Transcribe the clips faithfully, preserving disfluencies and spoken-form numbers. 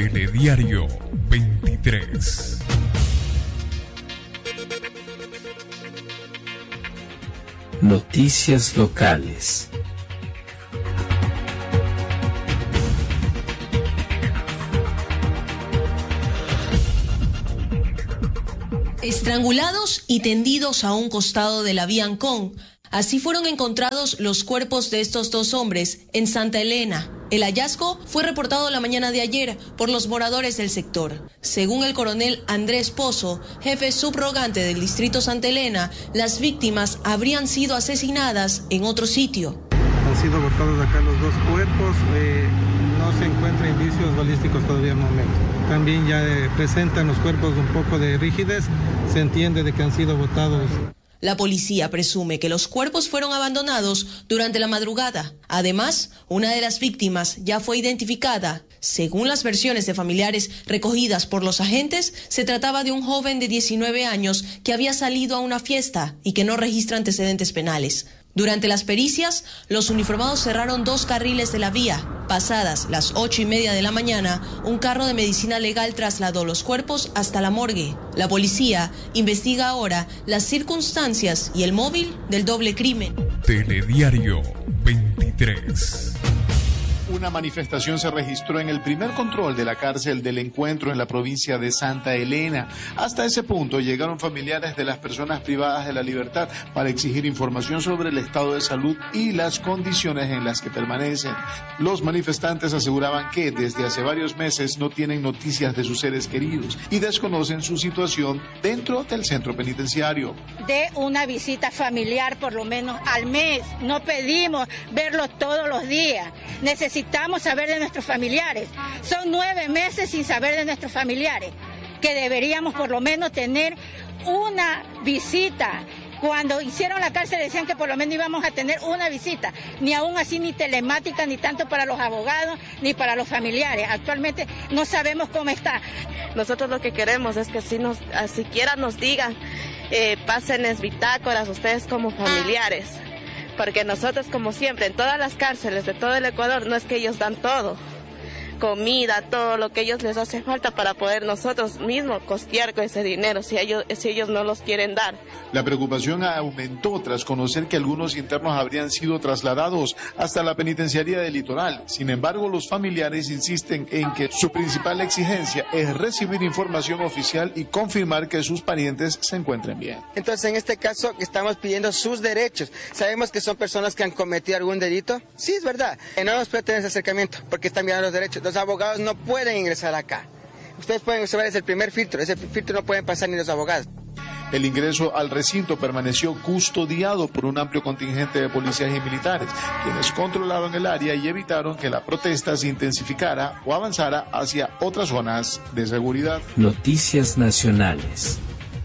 Telediario veintitrés. Noticias locales. Estrangulados y tendidos a un costado de la vía Ancón. Así fueron encontrados los cuerpos de estos dos hombres en Santa Elena. El hallazgo fue reportado la mañana de ayer por los moradores del sector. Según el coronel Andrés Pozo, jefe subrogante del distrito Santa Elena, las víctimas habrían sido asesinadas en otro sitio. Han sido botados acá los dos cuerpos, eh, no se encuentran indicios balísticos todavía al momento. También ya eh, presentan los cuerpos un poco de rigidez, se entiende de que han sido botados. La policía presume que los cuerpos fueron abandonados durante la madrugada. Además, una de las víctimas ya fue identificada. Según las versiones de familiares recogidas por los agentes, se trataba de un joven de diecinueve años que había salido a una fiesta y que no registra antecedentes penales. Durante las pericias, los uniformados cerraron dos carriles de la vía. Pasadas las ocho y media de la mañana, un carro de medicina legal trasladó los cuerpos hasta la morgue. La policía investiga ahora las circunstancias y el móvil del doble crimen. Telediario veintitrés. Una manifestación se registró en el primer control de la cárcel del Encuentro en la provincia de Santa Elena. Hasta ese punto llegaron familiares de las personas privadas de la libertad para exigir información sobre el estado de salud y las condiciones en las que permanecen. Los manifestantes aseguraban que desde hace varios meses no tienen noticias de sus seres queridos y desconocen su situación dentro del centro penitenciario. De una visita familiar por lo menos al mes. No pedimos verlos todos los días. Necesitamos Necesitamos saber de nuestros familiares. Son nueve meses sin saber de nuestros familiares, que deberíamos por lo menos tener una visita. Cuando hicieron la cárcel decían que por lo menos íbamos a tener una visita, ni aún así ni telemática, ni tanto para los abogados, ni para los familiares. Actualmente no sabemos cómo está. Nosotros lo que queremos es que si nos, siquiera nos digan, eh, pásenles bitácoras ustedes como familiares. Porque nosotros, como siempre, en todas las cárceles de todo el Ecuador, no es que ellos dan todo, comida, todo lo que ellos les hace falta para poder nosotros mismos costear con ese dinero, si ellos, si ellos no los quieren dar. La preocupación aumentó tras conocer que algunos internos habrían sido trasladados hasta la penitenciaría del Litoral. Sin embargo, los familiares insisten en que su principal exigencia es recibir información oficial y confirmar que sus parientes se encuentren bien. Entonces, en este caso, estamos pidiendo sus derechos. Sabemos que son personas que han cometido algún delito. Sí, es verdad. No nos puede tener ese acercamiento porque están violando los derechos. Los abogados no pueden ingresar acá. Ustedes pueden observar, es el primer filtro. Ese filtro no pueden pasar ni los abogados. El ingreso al recinto permaneció custodiado por un amplio contingente de policías y militares, quienes controlaron el área y evitaron que la protesta se intensificara o avanzara hacia otras zonas de seguridad. Noticias nacionales.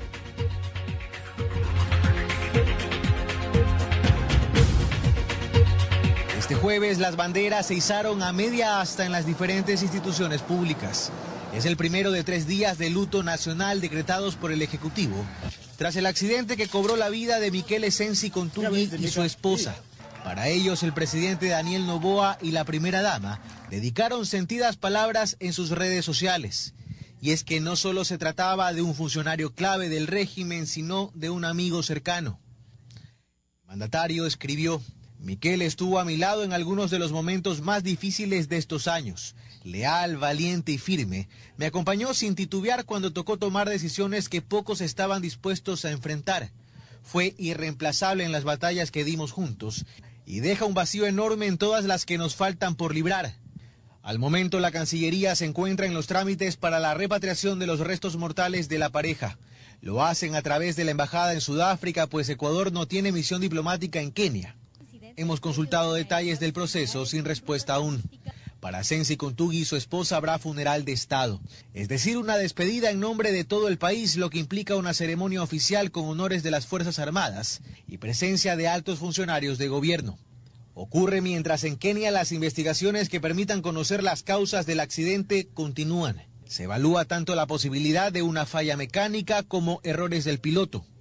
Este jueves las banderas se izaron a media asta en las diferentes instituciones públicas. Es el primero de tres días de luto nacional decretados por el Ejecutivo, tras el accidente que cobró la vida de Miquel Esensi Contugui y su esposa. Para ellos, el presidente Daniel Noboa y la primera dama dedicaron sentidas palabras en sus redes sociales. Y es que no solo se trataba de un funcionario clave del régimen, sino de un amigo cercano. El mandatario escribió: Miquel estuvo a mi lado en algunos de los momentos más difíciles de estos años. Leal, valiente y firme, me acompañó sin titubear cuando tocó tomar decisiones que pocos estaban dispuestos a enfrentar. Fue irreemplazable en las batallas que dimos juntos y deja un vacío enorme en todas las que nos faltan por librar. Al momento, la Cancillería se encuentra en los trámites para la repatriación de los restos mortales de la pareja. Lo hacen a través de la embajada en Sudáfrica, pues Ecuador no tiene misión diplomática en Kenia. Hemos consultado detalles del proceso sin respuesta aún. Para Esensi Contugui y su esposa habrá funeral de Estado, es decir, una despedida en nombre de todo el país, lo que implica una ceremonia oficial con honores de las Fuerzas Armadas y presencia de altos funcionarios de gobierno. Ocurre mientras en Kenia las investigaciones que permitan conocer las causas del accidente continúan. Se evalúa tanto la posibilidad de una falla mecánica como errores del piloto.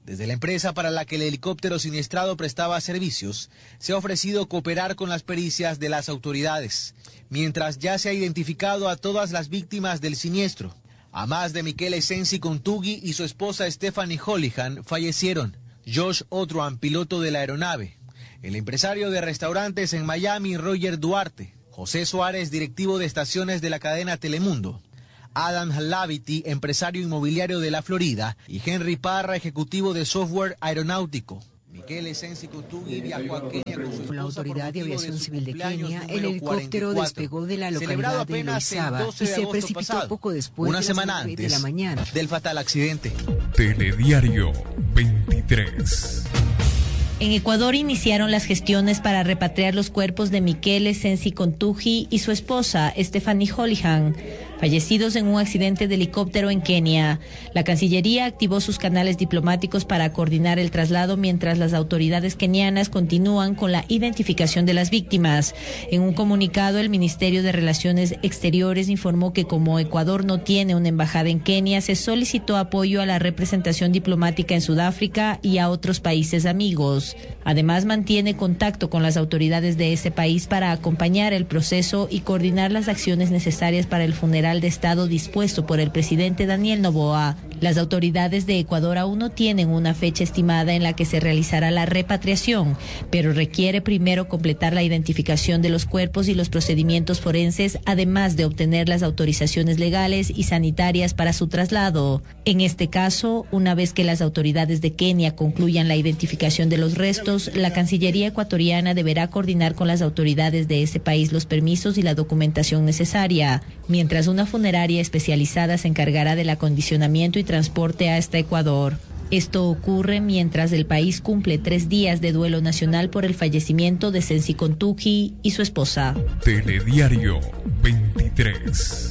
Desde la empresa para la que el helicóptero siniestrado prestaba servicios, se ha ofrecido cooperar con las pericias de las autoridades, mientras ya se ha identificado a todas las víctimas del siniestro. A más de Michele Sensi Contughi y su esposa Stephanie Holihan fallecieron. Josh Otruan, piloto de la aeronave. El empresario de restaurantes en Miami, Roger Duarte. José Suárez, directivo de estaciones de la cadena Telemundo. Adam Lavity, empresario inmobiliario de la Florida, y Henry Parra, ejecutivo de software aeronáutico. Michele Sensi Contughi viajó a Kenia con su esposa. La Autoridad de Aviación Civil de Kenia, el helicóptero cuarenta y cuatro, despegó de la localidad de Loizaba y se precipitó pasado, poco después una de semana las nueve antes de la mañana del fatal accidente. Telediario veintitrés. En Ecuador iniciaron las gestiones para repatriar los cuerpos de Michele Sensi Contughi y su esposa, Stephanie Holihan, fallecidos en un accidente de helicóptero en Kenia. La Cancillería activó sus canales diplomáticos para coordinar el traslado mientras las autoridades kenianas continúan con la identificación de las víctimas. En un comunicado, el Ministerio de Relaciones Exteriores informó que como Ecuador no tiene una embajada en Kenia, se solicitó apoyo a la representación diplomática en Sudáfrica y a otros países amigos. Además, mantiene contacto con las autoridades de ese país para acompañar el proceso y coordinar las acciones necesarias para el funeral de Estado dispuesto por el presidente Daniel Noboa. Las autoridades de Ecuador aún no tienen una fecha estimada en la que se realizará la repatriación, pero requiere primero completar la identificación de los cuerpos y los procedimientos forenses, además de obtener las autorizaciones legales y sanitarias para su traslado. En este caso, una vez que las autoridades de Kenia concluyan la identificación de los restos, la Cancillería ecuatoriana deberá coordinar con las autoridades de ese país los permisos y la documentación necesaria, mientras una funeraria especializada se encargará del acondicionamiento y transporte hasta Ecuador. Esto ocurre mientras el país cumple tres días de duelo nacional por el fallecimiento de Sensi Contughi y su esposa. Telediario veintitrés.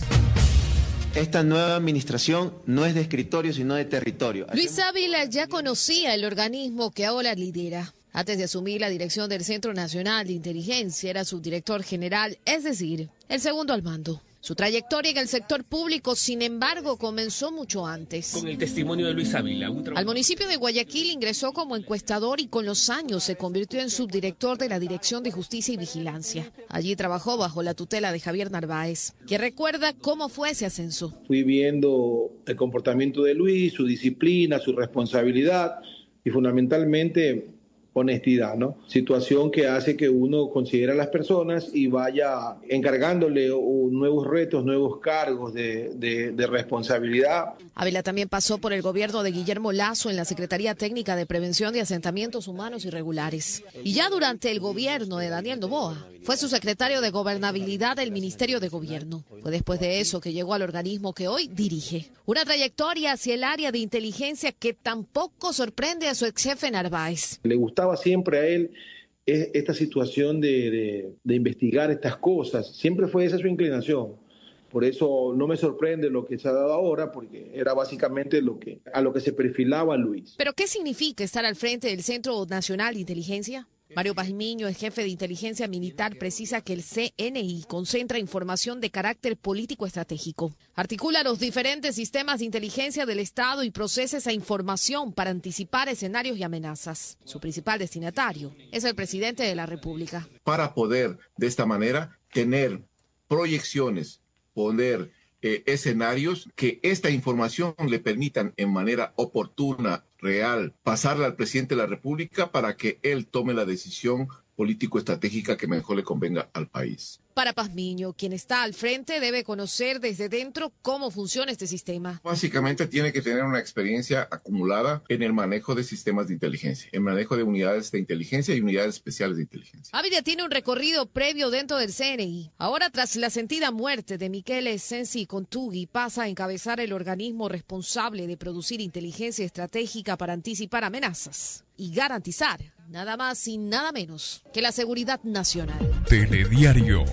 Esta nueva administración no es de escritorio, sino de territorio. Luis Ávila ya conocía el organismo que ahora lidera. Antes de asumir la dirección del Centro Nacional de Inteligencia, era subdirector general, es decir, el segundo al mando. Su trayectoria en el sector público, sin embargo, comenzó mucho antes. Con el testimonio de Luis Ávila. Un Al municipio de Guayaquil ingresó como encuestador y con los años se convirtió en subdirector de la Dirección de Justicia y Vigilancia. Allí trabajó bajo la tutela de Javier Narváez, que recuerda cómo fue ese ascenso. Fui viendo el comportamiento de Luis, su disciplina, su responsabilidad y fundamentalmente honestidad, ¿no? Situación que hace que uno considere a las personas y vaya encargándole nuevos retos, nuevos cargos de, de, de responsabilidad. Ávila también pasó por el gobierno de Guillermo Lasso en la Secretaría Técnica de Prevención de Asentamientos Humanos Irregulares. Y ya durante el gobierno de Daniel Noboa, fue su secretario de Gobernabilidad del Ministerio de Gobierno. Fue después de eso que llegó al organismo que hoy dirige. Una trayectoria hacia el área de inteligencia que tampoco sorprende a su ex jefe Narváez. Le gustaba siempre a él esta situación de, de, de investigar estas cosas. Siempre fue esa su inclinación. Por eso no me sorprende lo que se ha dado ahora, porque era básicamente lo que, a lo que se perfilaba Luis. ¿Pero qué significa estar al frente del Centro Nacional de Inteligencia? Mario Pazmiño, el jefe de inteligencia militar, precisa que el C N I concentra información de carácter político estratégico. Articula los diferentes sistemas de inteligencia del Estado y procesa esa información para anticipar escenarios y amenazas. Su principal destinatario es el presidente de la República. Para poder, de esta manera, tener proyecciones, poner eh, escenarios que esta información le permitan en manera oportuna, real, pasarla al presidente de la República para que él tome la decisión político-estratégica que mejor le convenga al país. Para Pazmiño, quien está al frente debe conocer desde dentro cómo funciona este sistema. Básicamente tiene que tener una experiencia acumulada en el manejo de sistemas de inteligencia, en manejo de unidades de inteligencia y unidades especiales de inteligencia. Ávila tiene un recorrido previo dentro del C N I. Ahora, tras la sentida muerte de Michele Sensi Contughi, pasa a encabezar el organismo responsable de producir inteligencia estratégica para anticipar amenazas y garantizar nada más y nada menos que la seguridad nacional. Telediario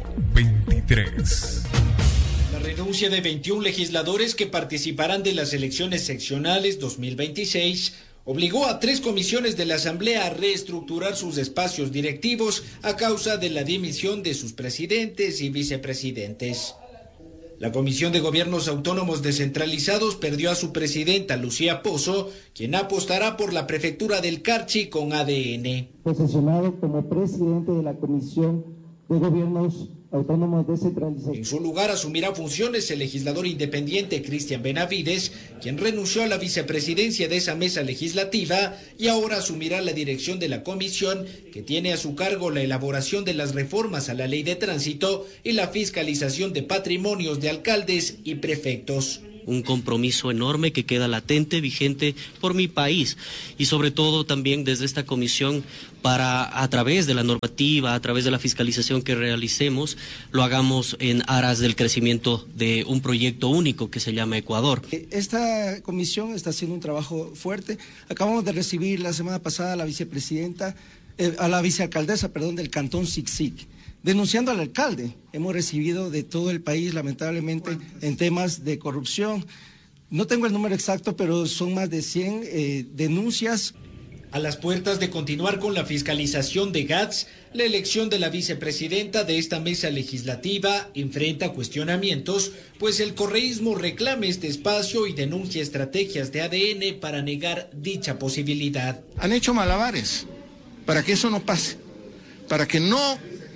veintitrés. La renuncia de veintiún legisladores que participarán de las elecciones seccionales dos mil veintiséis obligó a tres comisiones de la Asamblea a reestructurar sus espacios directivos a causa de la dimisión de sus presidentes y vicepresidentes. La Comisión de Gobiernos Autónomos Descentralizados perdió a su presidenta, Lucía Pozo, quien apostará por la prefectura del Carchi con A D N. Posesionado como presidente de la Comisión de Gobiernos Autónomos Descentralizados. En su lugar asumirá funciones el legislador independiente Cristian Benavides, quien renunció a la vicepresidencia de esa mesa legislativa y ahora asumirá la dirección de la comisión que tiene a su cargo la elaboración de las reformas a la ley de tránsito y la fiscalización de patrimonios de alcaldes y prefectos. Un compromiso enorme que queda latente, vigente por mi país y sobre todo también desde esta comisión para, a través de la normativa, a través de la fiscalización que realicemos, lo hagamos en aras del crecimiento de un proyecto único que se llama Ecuador. Esta comisión está haciendo un trabajo fuerte. Acabamos de recibir la semana pasada a la vicepresidenta, eh, a la vicealcaldesa, perdón, del Cantón Sixic, denunciando al alcalde. Hemos recibido de todo el país, lamentablemente, en temas de corrupción. No tengo el número exacto, pero son más de cien eh, denuncias. A las puertas de continuar con la fiscalización de G A T S, la elección de la vicepresidenta de esta mesa legislativa enfrenta cuestionamientos, pues el correísmo reclama este espacio y denuncia estrategias de A D N para negar dicha posibilidad. Han hecho malabares para que eso no pase, para que no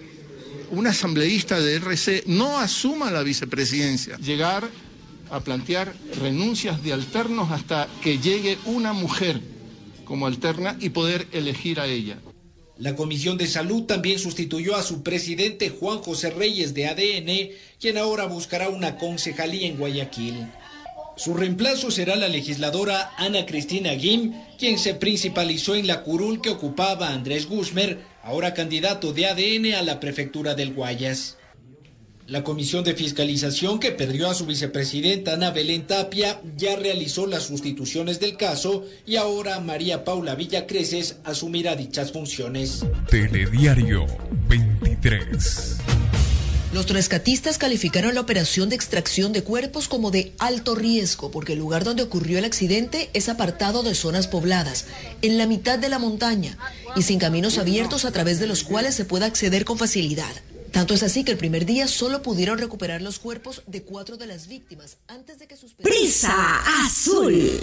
un asambleísta de R C no asuma la vicepresidencia. Llegar a plantear renuncias de alternos hasta que llegue una mujer como alterna y poder elegir a ella. La Comisión de Salud también sustituyó a su presidente Juan José Reyes de A D N, quien ahora buscará una concejalía en Guayaquil. Su reemplazo será la legisladora Ana Cristina Guim, quien se principalizó en la curul que ocupaba Andrés Guzmer, ahora candidato de A D N a la prefectura del Guayas. La Comisión de Fiscalización, que perdió a su vicepresidenta Ana Belén Tapia, ya realizó las sustituciones del caso y ahora María Paula Villacreces asumirá dichas funciones. Telediario veintitrés. Los rescatistas calificaron la operación de extracción de cuerpos como de alto riesgo porque el lugar donde ocurrió el accidente es apartado de zonas pobladas, en la mitad de la montaña y sin caminos abiertos a través de los cuales se pueda acceder con facilidad. Tanto es así que el primer día solo pudieron recuperar los cuerpos de cuatro de las víctimas antes de que sus... Prisa Azul.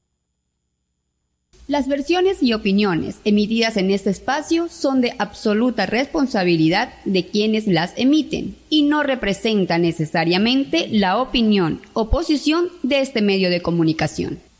Las versiones y opiniones emitidas en este espacio son de absoluta responsabilidad de quienes las emiten y no representan necesariamente la opinión o posición de este medio de comunicación.